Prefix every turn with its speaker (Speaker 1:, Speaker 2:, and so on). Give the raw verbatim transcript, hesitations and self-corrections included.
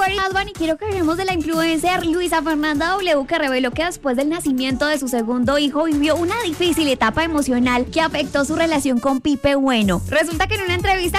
Speaker 1: February, Bad Bunny, quiero que hablemos de la influencer Luisa Fernanda W, que reveló que después del nacimiento de su segundo hijo vivió una difícil etapa emocional que afectó su relación con Pipe Bueno. Resulta que en una entrevista